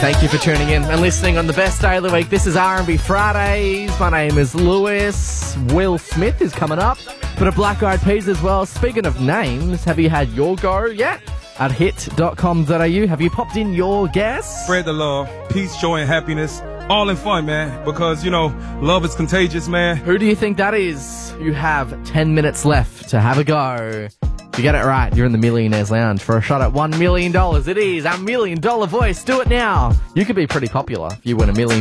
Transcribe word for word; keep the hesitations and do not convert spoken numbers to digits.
Thank you for tuning in and listening on the best day of the week. This is R and B Fridays. My name is Lewis. Will Smith is coming up. But a Black Eyed Peas as well. Speaking of names, have you had your go yet? At hit dot com dot a u. Have you popped in your guess? Spread the love, peace, joy, and happiness. All in fun, man. Because, you know, love is contagious, man. Who do you think that is? You have ten minutes left to have a go. If you get it right, you're in the Millionaires Lounge for a shot at one million dollars. It is our million dollar voice. Do it now. You could be pretty popular if you win a million